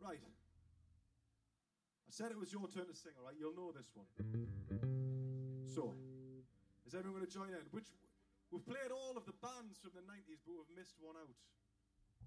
Right. I said it was your turn to sing, all right? You'll know this one. So, is everyone going to join in? We've played all of the bands from the 90s, but we've missed one out.